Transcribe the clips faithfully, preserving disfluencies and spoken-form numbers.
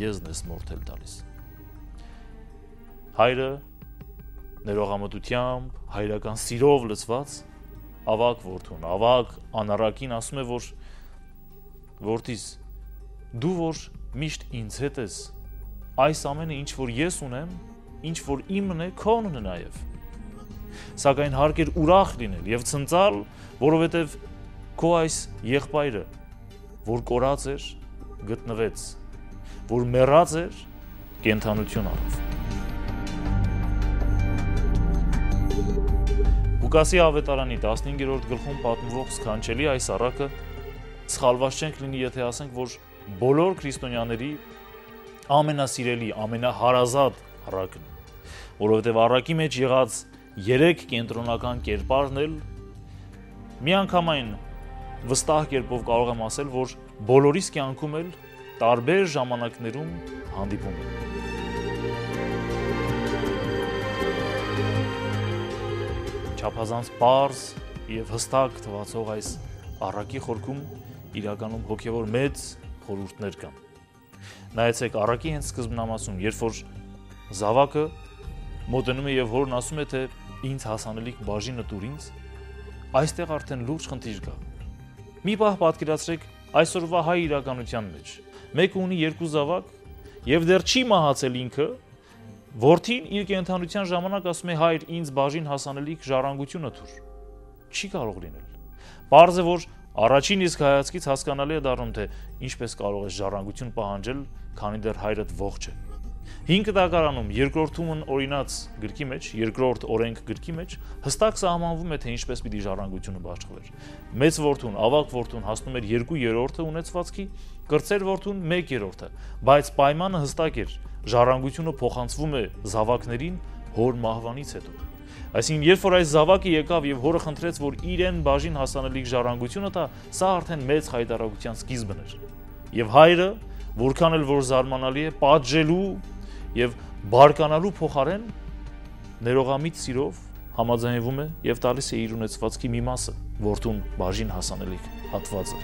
եզն ես մորթել տալիս։ Հայրը ներողամտությամբ, հայրական սիրով լցված ավակ որդուն, ավակ անառակին ասում է, որ որդիս, դու որ միշտ ինձ հետ ես, այս ամենը ինչ որ ես ունեմ, ինչ որ իմն է, քոնն է նաև։ Սակայն հարկ էր ուրախ լինել եւ ցնծալ, որովհետեւ քո այս եղբայրը, որ կորած էր, գտնվեց, որ մեռած էր, կենդանություն առավ։ Ղուկասի ավետարանի տասնհինգերորդ գլխում պատմվող սքանչելի այս առակը սխալված չենք լինի, եթե ասենք, որ բոլոր քրիստոնյաների ամենասիրելի, ամենահարազատ առակն է, որովհետև առակի մեջ եղած երեք կենտրոնական կերպարն էլ միանգամայն վստահ կերպով կարող եմ ասել, որ բոլորիս կյանքում էլ տարբեր ժամանակներում հանդիպում են։ Չափազանց պարզ եւ հստակ թվացող այս առակի խորքում իրականում հոգեվոր մեծ խորհուրդներ կան։ Նայեցեք առակի հենց սկզբնամասում, երբ որ զավակը մոտենում է եւ հորն ասում է, թե ինձ հասանելիք բաժինը տուր ինձ, այստեղ արդեն լուրջ խնդիր կա։ Մի պահ պատկերացրեք այսօրվա հայ իրականության մեջ։ Մեկը ունի երկու զավակ եւ դեռ չի մահացել ինքը, որդին իր կենդանության ժամանակ ասում է հայր ինձ բաժին հասանելիք ժառանգությունը տուր։ Չի կարող լինել։ Պարզ է, որ առաջին իսկ հայացքից հասկանալի է դառնում, թե ինչպես կարող է ժառանգություն պահանջել, քանի դեռ հայրդ ողջ է։ Հինգ դակարանում երկրորդումն օրինած գրքի մեջ, երկրորդ օրենք գրքի մեջ հստակ սահմանվում է, թե ինչպես պիտի ժառանգությունը բաշխվեր։ Մեծ որդուն, ավակ որդուն հասնում էր երկու երրորդը ունեցվածքի, կրտսեր որդուն մեկ երրորդը, բայց պայմանը հստակ էր, ժառանգությունը փոխանցվում է զավակներին հոր մահվանից հետո։ Այսինքն, երբ որ այս զավակը եկավ եւ հորը խնդրեց, որ իրեն բաժին հասանելիք ժառանգությունը տա, սա արդեն մեծ հայտարարության սկիզբն էր։ Եվ հայրը, որքան էլ որ զարմանալի է, պատժելու եւ բարկանալու փոխարեն ներողամիտ սիրով համաձայնվում է եւ տալիս է իր ունեցվածքի մի մասը, որդուն բաժին հասանելիք հատվածը։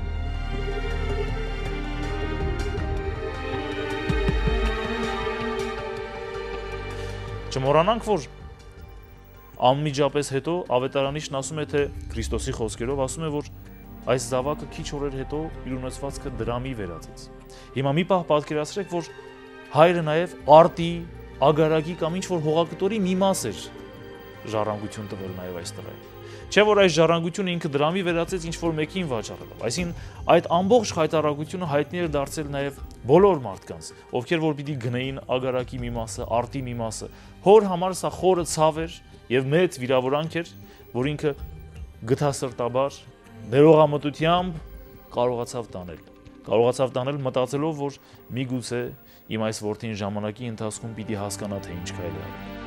Չմոռանանք, որ անմիջապես հետո ավետարանիչն ասում է, թե Քրիստոսի խոսքերով ասում է, որ այս զավակը քիչ օրեր հետո իր ունեցվածքը դրամի վերածեց։ Հիմա մի պահ պատկերացրեք, որ հայրը նաև արտի, ագարակի կամ ինչ-որ հողակտորի մի մաս էր ժառանգություն տվել նաև այս տղային։ Չէ՞ որ այս ժառանգությունը ինքը դրամի վերածեց ինչ-որ մեկին վաճառելով։ Այսինքն այդ ամբողջ խայտարակությունը հայտնի էր դարձել նաև բոլոր մարդկանց, ովքեր որ պիտի գնեին ագարակի մի մասը, արտի մի մասը։ Հոր համար սա խորը ցավ էր եւ մեծ վիրավորանք էր, որ ինքը գթասրտաբար, ներողամտությամբ կարողացավ տանել։ Կարողացավ տանել մտածելով, որ միգուցե իմ այս որդին ժամանակի ընթացքում պիտի հասկանա, թե ինչ կարելի է անել։